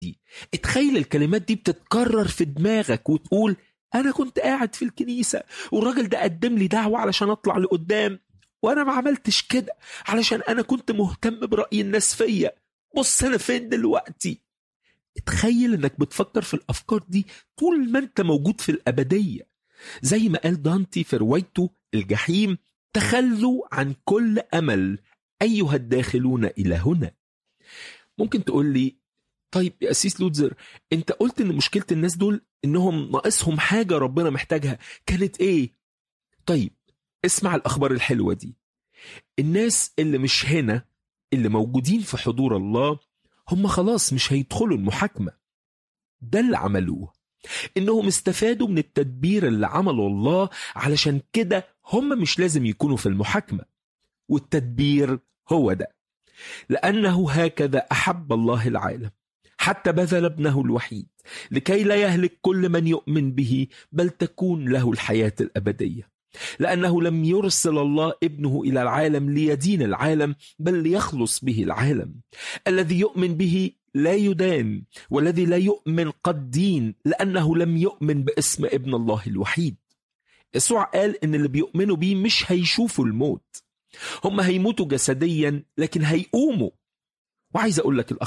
دي. اتخيل الكلمات دي بتتكرر في دماغك وتقول أنا كنت قاعد في الكنيسة والراجل ده قدم لي دعوة علشان أطلع لقدام، وأنا ما عملتش كده علشان أنا كنت مهتم برأي الناس فيا. بص أنا فين دلوقتي. اتخيل انك بتفكر في الأفكار دي طول ما انت موجود في الأبدية. زي ما قال دانتي في روايته الجحيم: تخلوا عن كل أمل أيها الداخلون إلى هنا. ممكن تقول لي طيب يا أسيس لوتزر، انت قلت ان مشكلة الناس دول انهم ناقصهم حاجة ربنا محتاجها، كانت ايه؟ طيب اسمع الأخبار الحلوة دي. الناس اللي مش هنا، اللي موجودين في حضور الله، هم خلاص مش هيدخلوا المحاكمة. ده اللي عملوه، إنهم استفادوا من التدبير اللي عمله الله، علشان كده هم مش لازم يكونوا في المحاكمة. والتدبير هو ده: لأنه هكذا أحب الله العالم حتى بذل ابنه الوحيد لكي لا يهلك كل من يؤمن به، بل تكون له الحياة الأبدية. لأنه لم يرسل الله ابنه إلى العالم ليدين العالم، بل ليخلص به العالم. الذي يؤمن به لا يدان، والذي لا يؤمن قد دين، لأنه لم يؤمن باسم ابن الله الوحيد. يسوع قال إن اللي بيؤمنوا بيه مش هيشوفوا الموت، هم هيموتوا جسديا لكن هيقوموا. وعايز أقول لك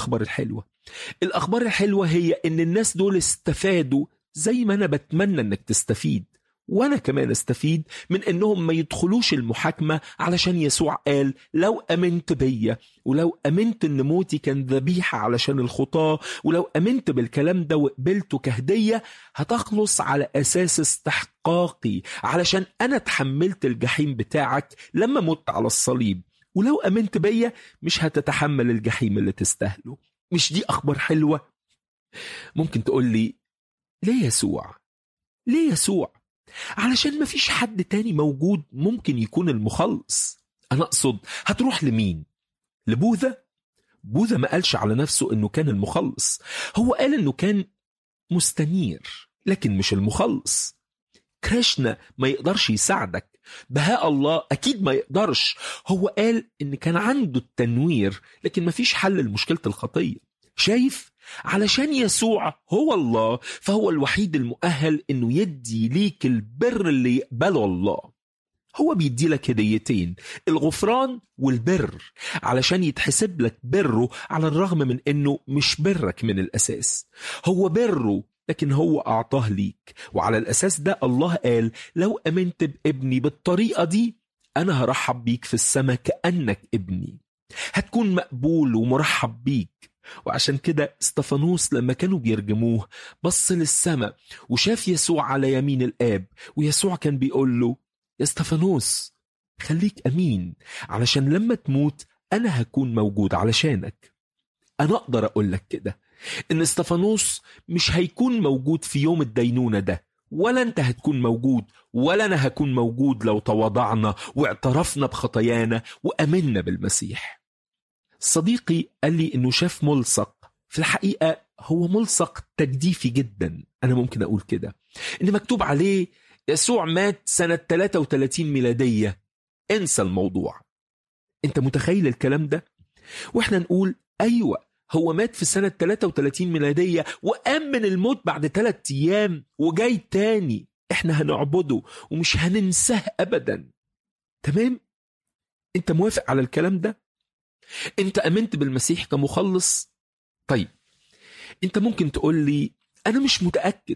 الأخبار الحلوة هي إن الناس دول استفادوا زي ما أنا بتمنى إنك تستفيد، وأنا كمان استفيد من إنهم ما يدخلوش المحاكمة، علشان يسوع قال لو أمنت بيا، ولو أمنت إن موتي كان ذبيحة علشان الخطاة، ولو أمنت بالكلام ده وقبلته كهدية، هتخلص على أساس استحقاقي، علشان أنا تحملت الجحيم بتاعك لما مت على الصليب. ولو أمنت بيا مش هتتحمل الجحيم اللي تستاهله. مش دي أخبار حلوة؟ ممكن تقول لي ليه يسوع؟ ليه يسوع؟ علشان ما فيش حد تاني موجود ممكن يكون المخلص. أنا أقصد هتروح لمين؟ لبوذا؟ بوذا ما قالش على نفسه أنه كان المخلص، هو قال أنه كان مستنير لكن مش المخلص. كريشنا ما يقدرش يساعدك، بهاء الله أكيد ما يقدرش، هو قال إن كان عنده التنوير لكن ما فيش حل لمشكلة الخطية. شايف؟ علشان يسوع هو الله، فهو الوحيد المؤهل إنه يدي ليك البر اللي يقبله الله. هو بيدي لك هديتين: الغفران والبر، علشان يتحسب لك بره على الرغم من إنه مش برك من الأساس. هو بره لكن هو أعطاه ليك، وعلى الأساس ده الله قال لو أمنت بابني بالطريقة دي أنا هرحب بيك في السماء كأنك ابني، هتكون مقبول ومرحب بيك. وعشان كده استفانوس لما كانوا بيرجموه بص للسماء وشاف يسوع على يمين الآب، ويسوع كان بيقول له يا استفانوس خليك أمين، علشان لما تموت أنا هكون موجود علشانك. أنا أقدر أقول لك كده إن استفانوس مش هيكون موجود في يوم الدينونة ده، ولا أنت هتكون موجود، ولا أنا هكون موجود لو تواضعنا واعترفنا بخطايانا وأمنا بالمسيح. صديقي قال لي إنه شاف ملصق، في الحقيقة هو ملصق تجديفي جدا، أنا ممكن أقول كده، إن مكتوب عليه يسوع مات سنة 33 ميلادية. انسى الموضوع. أنت متخيل الكلام ده؟ وإحنا نقول أيوة هو مات في سنة 33 ميلادية وقام من الموت بعد 3 أيام وجاي تاني، إحنا هنعبده ومش هننساه أبدا. تمام؟ أنت موافق على الكلام ده؟ أنت أمنت بالمسيح كمخلص؟ طيب أنت ممكن تقول لي أنا مش متأكد.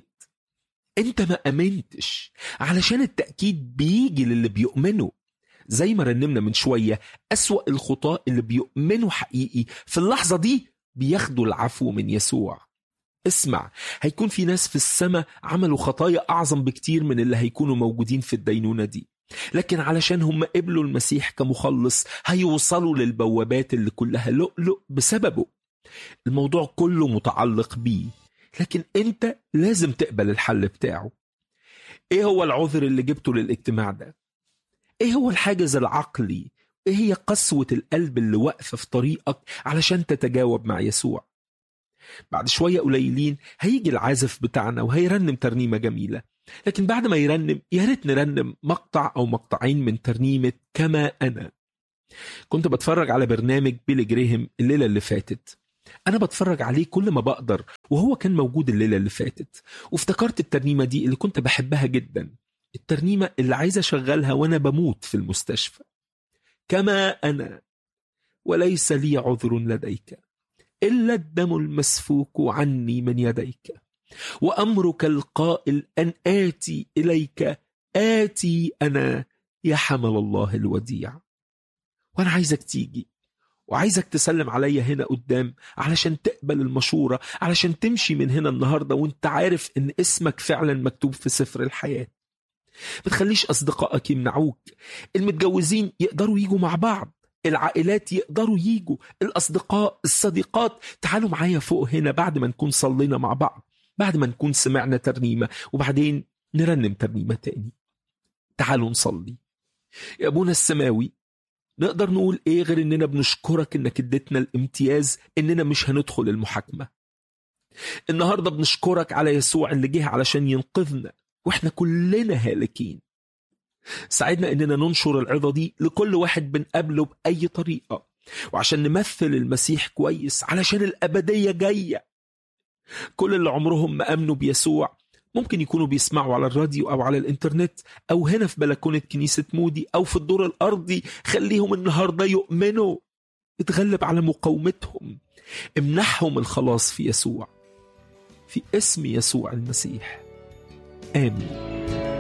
أنت ما أمنتش، علشان التأكيد بيجي للي بيؤمنوا. زي ما رنمنا من شوية، أسوأ الخطاة اللي بيؤمنوا حقيقي في اللحظة دي بياخدوا العفو من يسوع. اسمع، هيكون في ناس في السماء عملوا خطايا أعظم بكتير من اللي هيكونوا موجودين في الدينونة دي، لكن علشان هم قبلوا المسيح كمخلص هيوصلوا للبوابات اللي كلها لؤلؤ بسببه. الموضوع كله متعلق بيه، لكن انت لازم تقبل الحل بتاعه. ايه هو العذر اللي جبته للاجتماع ده؟ ايه هو الحاجز العقلي؟ ايه هي قسوة القلب اللي واقفة في طريقك علشان تتجاوب مع يسوع؟ بعد شوية قليلين هيجي العازف بتاعنا وهيرنم ترنيمة جميلة، لكن بعد ما يرنم يا ريت نرنم مقطع أو مقطعين من ترنيمة كما أنا. كنت بتفرج على برنامج بيلي جريهم الليلة اللي فاتت، أنا بتفرج عليه كل ما بقدر، وهو كان موجود الليلة اللي فاتت، وافتكرت الترنيمة دي اللي كنت بحبها جدا، الترنيمة اللي عايز أشغلها وأنا بموت في المستشفى. كما أنا وليس لي عذر لديك إلا الدم المسفوك عني من يديك، وأمرك القائل أن آتي إليك، آتي أنا يا حمل الله الوديع. وأنا عايزك تيجي، وعايزك تسلم عليا هنا قدام علشان تقبل المشورة، علشان تمشي من هنا النهاردة وانت عارف ان اسمك فعلا مكتوب في سفر الحياة. ما تخليش أصدقائك يمنعوك. المتجوزين يقدروا يجوا مع بعض، العائلات يقدروا يجوا، الأصدقاء الصديقات تعالوا معايا فوق هنا بعد ما نكون صلينا مع بعض، بعد ما نكون سمعنا ترنيمة وبعدين نرنم ترنيمة تاني. تعالوا نصلي. يا أبونا السماوي، نقدر نقول إيه غير إننا بنشكرك إنك اديتنا الامتياز إننا مش هندخل المحاكمة. النهاردة بنشكرك على يسوع اللي جه علشان ينقذنا وإحنا كلنا هالكين. ساعدنا إننا ننشر العظة دي لكل واحد بنقابله بأي طريقة، وعشان نمثل المسيح كويس علشان الأبدية جاية. كل اللي عمرهم ما أمنوا بيسوع ممكن يكونوا بيسمعوا على الراديو أو على الإنترنت أو هنا في بلكونة كنيسة مودي أو في الدور الأرضي. خليهم النهاردة يؤمنوا، اتغلب على مقاومتهم، امنحهم الخلاص في يسوع، في اسم يسوع المسيح، آمين.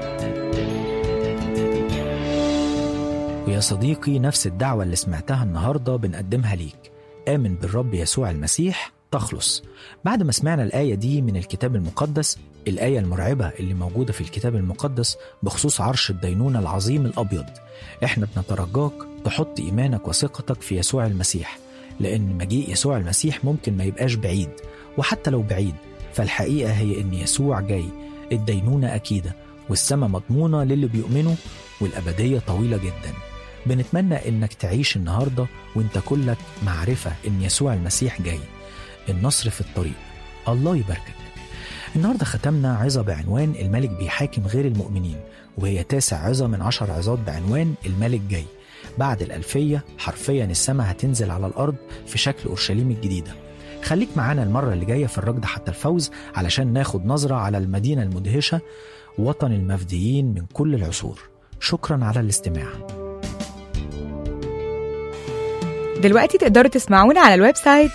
ويا صديقي، نفس الدعوة اللي سمعتها النهاردة بنقدمها ليك. آمن بالرب يسوع المسيح تخلص. بعد ما سمعنا الآية دي من الكتاب المقدس، الآية المرعبة اللي موجودة في الكتاب المقدس بخصوص عرش الدينونة العظيم الأبيض، احنا بنترجاك تحط إيمانك وثقتك في يسوع المسيح، لأن مجيء يسوع المسيح ممكن ما يبقاش بعيد، وحتى لو بعيد فالحقيقة هي إن يسوع جاي. الدينونة أكيدة والسماء مضمونة للي بيؤمنوا، والأبدية طويلة جدا. بنتمنى إنك تعيش النهاردة وإنت كلك معرفة إن يسوع المسيح جاي. النصر في الطريق. الله يباركك. النهاردة ختمنا عظة بعنوان الملك بيحاكم غير المؤمنين، وهي 9 عظة من 10 عظات بعنوان الملك جاي. بعد الألفية حرفيا السماء هتنزل على الأرض في شكل أورشليم الجديدة. خليك معانا المرة اللي جاية في الركض حتى الفوز علشان ناخد نظرة على المدينة المدهشة، وطن المفديين من كل العصور. شكرا على الاستماع. دلوقتي تقدروا تسمعونا على الويب سايت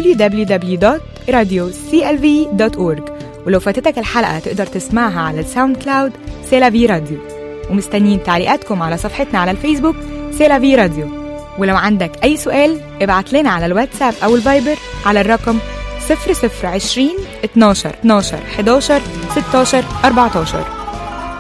www.radioclv.org، ولو فاتتك الحلقة تقدر تسمعها على الساوند كلاود سيلافي راديو. ومستنيين تعليقاتكم على صفحتنا على الفيسبوك سيلافي راديو. ولو عندك أي سؤال ابعت لنا على الواتساب أو الفايبر على الرقم 0020 12 12 11 16 14.